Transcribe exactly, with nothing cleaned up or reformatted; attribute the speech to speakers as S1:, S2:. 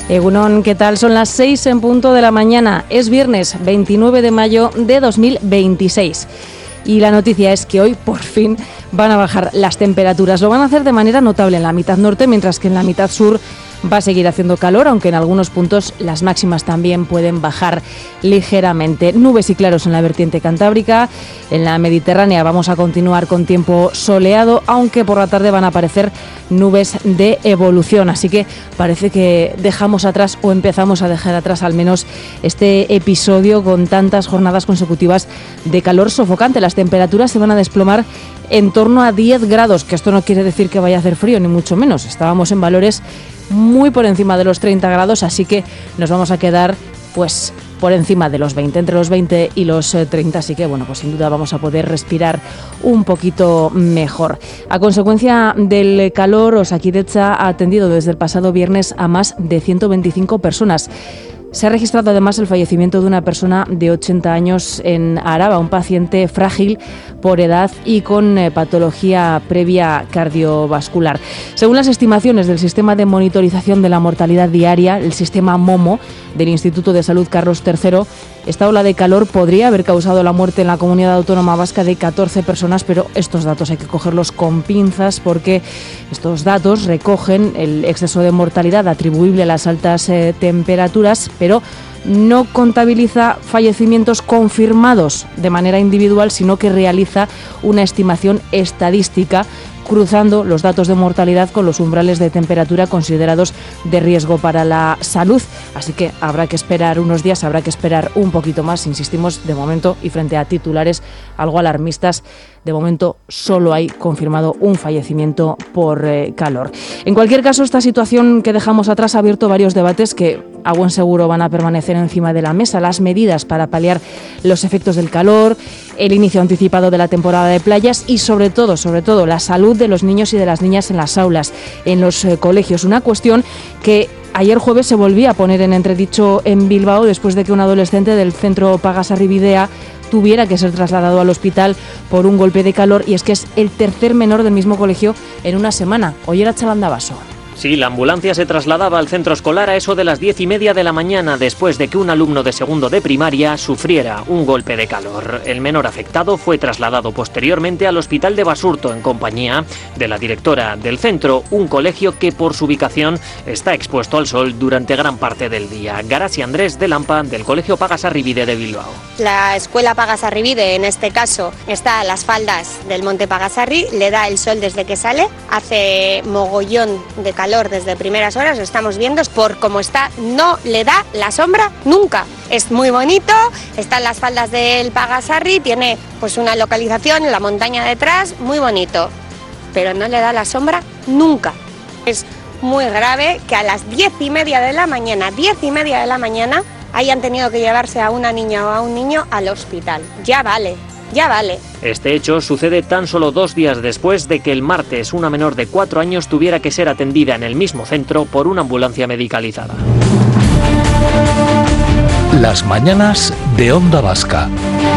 S1: Egunon, ¿qué tal? Son las seis en punto de la mañana. Es viernes veintinueve de mayo de dos mil veintiséis. Y la noticia es que hoy, por fin, van a bajar las temperaturas. Lo van a hacer de manera notable en la mitad norte, mientras que en la mitad sur va a seguir haciendo calor, aunque en algunos puntos las máximas también pueden bajar ligeramente. Nubes y claros en la vertiente cantábrica. En la Mediterránea vamos a continuar con tiempo soleado, aunque por la tarde van a aparecer nubes de evolución. Así que parece que dejamos atrás o empezamos a dejar atrás al menos este episodio con tantas jornadas consecutivas de calor sofocante. Las temperaturas se van a desplomar en torno a diez grados, que esto no quiere decir que vaya a hacer frío, ni mucho menos. Estábamos en valores muy por encima de los treinta grados, así que nos vamos a quedar pues por encima de los veinte, entre los veinte y los treinta, así que bueno, pues sin duda vamos a poder respirar un poquito mejor. A consecuencia del calor, Osakidetza ha atendido desde el pasado viernes a más de ciento veinticinco personas. Se ha registrado además el fallecimiento de una persona de ochenta años en Araba, un paciente frágil por edad y con eh, patología previa cardiovascular. Según las estimaciones del Sistema de Monitorización de la Mortalidad Diaria, el sistema MOMO del Instituto de Salud Carlos tercero, esta ola de calor podría haber causado la muerte en la comunidad autónoma vasca de catorce personas, pero estos datos hay que cogerlos con pinzas porque estos datos recogen el exceso de mortalidad atribuible a las altas eh, temperaturas, pero no contabiliza fallecimientos confirmados de manera individual, sino que realiza una estimación estadística cruzando los datos de mortalidad con los umbrales de temperatura considerados de riesgo para la salud. Así que habrá que esperar unos días, habrá que esperar un poquito más, insistimos, de momento, y frente a titulares algo alarmistas, de momento solo hay confirmado un fallecimiento por eh, calor. En cualquier caso, esta situación que dejamos atrás ha abierto varios debates que a buen seguro van a permanecer encima de la mesa. Las medidas para paliar los efectos del calor, el inicio anticipado de la temporada de playas y sobre todo, sobre todo, la salud de los niños y de las niñas en las aulas, en los eh, colegios. Una cuestión que ayer jueves se volvía a poner en entredicho en Bilbao después de que un adolescente del centro Pagasarribidea tuviera que ser trasladado al hospital por un golpe de calor, y es que es el tercer menor del mismo colegio en una semana. Hoy era Chalandabaso.
S2: Sí, la ambulancia se trasladaba al centro escolar a eso de las diez y media de la mañana después de que un alumno de segundo de primaria sufriera un golpe de calor. El menor afectado fue trasladado posteriormente al hospital de Basurto en compañía de la directora del centro, un colegio que por su ubicación está expuesto al sol durante gran parte del día. Garasi Andrés de Lampa, del colegio Pagasarribide de Bilbao.
S3: La escuela Pagasarribide, en este caso, está a las faldas del monte Pagasarri, le da el sol desde que sale, hace mogollón de calor desde primeras horas, lo estamos viendo, es por cómo está, no le da la sombra nunca. Es muy bonito, está en las faldas del Pagasarri, tiene pues una localización en la montaña detrás, muy bonito, pero no le da la sombra nunca. Es muy grave que a las diez y media de la mañana, diez y media de la mañana, hayan tenido que llevarse a una niña o a un niño al hospital. Ya vale. Ya vale.
S2: Este hecho sucede tan solo dos días después de que el martes una menor de cuatro años tuviera que ser atendida en el mismo centro por una ambulancia medicalizada.
S4: Las mañanas de Onda Vasca.